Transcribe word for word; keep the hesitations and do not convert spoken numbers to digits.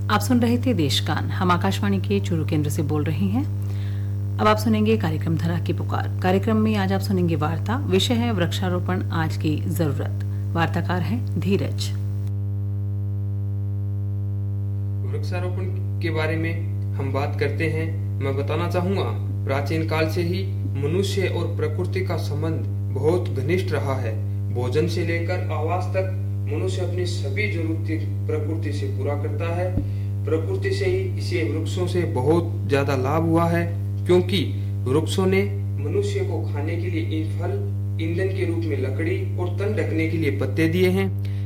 आप सुन रहे थे देशकान। हम आकाशवाणी के चूरू केंद्र से बोल रहे हैं। अब आप सुनेंगे कार्यक्रम धरा की पुकार। कार्यक्रम में आज आप सुनेंगे वार्ता। विषय है वृक्षारोपण आज की जरूरत। वार्ताकार है धीरज। वृक्षारोपण के बारे में हम बात करते हैं। मैं बताना चाहूंगा, प्राचीन काल से ही मनुष्य और प्रकृति का संबंध बहुत घनिष्ठ रहा है। भोजन से लेकर आवास तक मनुष्य अपनी सभी जरूरतें प्रकृति से पूरा करता है। प्रकृति से ही इसे वृक्षों से बहुत ज्यादा लाभ हुआ है, क्योंकि वृक्षों ने मनुष्य को खाने के लिए फल, ईंधन के रूप में लकड़ी और तन ढकने के लिए पत्ते दिए हैं।